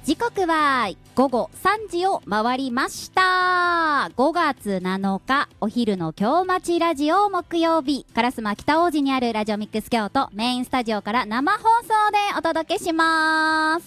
時刻は午後3時を回りました。5月7日お昼の京町ラジオ木曜日、烏丸北大路にあるラジオミックス京都メインスタジオから生放送でお届けします。